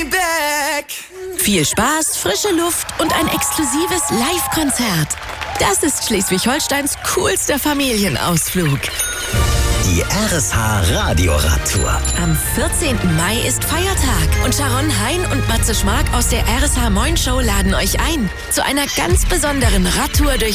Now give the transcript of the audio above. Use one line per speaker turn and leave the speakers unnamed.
back.
Viel Spaß, frische Luft und ein exklusives Live-Konzert. Das ist Schleswig-Holsteins coolster Familienausflug.
Die RSH Radioradtour.
Am 14. Mai ist Feiertag und Sharon Hein und Matze Schmark aus der RSH Moin Show laden euch ein zu einer ganz besonderen Radtour durch